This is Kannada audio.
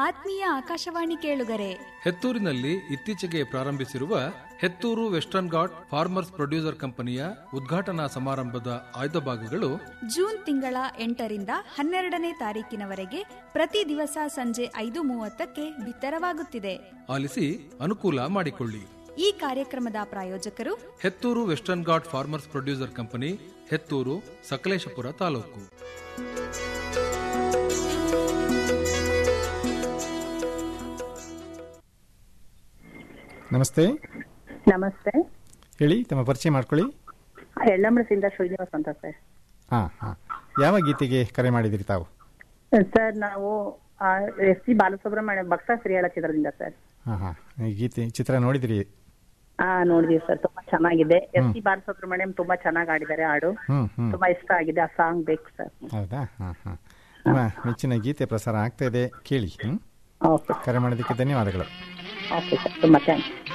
ಆತ್ಮೀಯ ಆಕಾಶವಾಣಿ ಕೇಳುಗರೆ, ಹೆತ್ತೂರಿನಲ್ಲಿ ಇತ್ತೀಚೆಗೆ ಪ್ರಾರಂಭಿಸಿರುವ Hetturu western ghat farmers producer ಕಂಪನಿಯ ಉದ್ಘಾಟನಾ ಸಮಾರಂಭದ ಆಯ್ದ ಭಾಗಗಳು ಜೂನ್ ತಿಂಗಳ 8ರಿಂದ 12ನೇ ತಾರೀಕಿನವರೆಗೆ ಪ್ರತಿ ದಿವಸ ಸಂಜೆ 5:30ಕ್ಕೆ ಬಿತ್ತರವಾಗುತ್ತಿದೆ. ಆಲಿಸಿ ಅನುಕೂಲ ಮಾಡಿಕೊಳ್ಳಿ. ಈ ಕಾರ್ಯಕ್ರಮದ ಪ್ರಾಯೋಜಕರು Hetturu western ghat farmers producer company, Hetturu, Sakleshpur taluk. ನಮಸ್ತೆ. ನಮಸ್ತೆ, ಹೇಳಿ, ತಮ್ಮ ಪರಿಚಯ ಮಾಡ್ಕೊಳ್ಳಿ. ಎಳ್ಳಂಬಳಸಿಂದ ಶ್ರೀನಿವಾಸ್ ಅಂತ ಸರ್. ಯಾವ ಗೀತೆಗೆ ಕರೆ ಮಾಡಿದಿರಿ ತಾವು? ಸರ್, ನಾವು ಎಸ್ ಸಿ ಬಾಲಸುಬ್ರಹ್ಮಣ್ಯ ಭಕ್ತ ಶ್ರೀಯಾಳ ಚಿತ್ರದಿಂದ ಸರ್. ಈ ಗೀತೆ ಚಿತ್ರ ನೋಡಿದಿರಿ? ನೋಡಿದೀವಿ ಸರ್, ತುಂಬಾ ಚೆನ್ನಾಗಿದೆ. ಎಸ್ ಸಿ ಬಾಲಸುಬ್ರಹ್ಮಣ್ಯಂ ತುಂಬಾ ಚೆನ್ನಾಗಿ ಆಡಿದ್ದಾರೆ. ಹಾಡು ತುಂಬಾ ಇಷ್ಟ ಆಗಿದೆ. ಆ ಸಾಂಗ್ ಬೇಕು ಸರ್. ಹೌದಾ? ನಿಮ್ಮ ಮೆಚ್ಚಿನ ಗೀತೆ ಪ್ರಸಾರ ಆಗ್ತಾ ಇದೆ, ಕೇಳಿ. ಕರೆ ಮಾಡೋದಕ್ಕೆ ಧನ್ಯವಾದಗಳು. ಓಕೆ ಸರ್, ತುಂಬಾ ಥ್ಯಾಂಕ್ಸ್.